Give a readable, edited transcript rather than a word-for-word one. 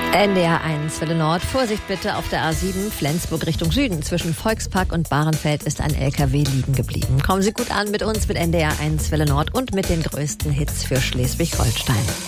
NDR 1 Welle Nord. Vorsicht bitte auf der A7 Flensburg Richtung Süden. Zwischen Volkspark und Bahrenfeld ist ein LKW liegen geblieben. Kommen Sie gut an mit uns mit NDR 1 Welle Nord und mit den größten Hits für Schleswig-Holstein.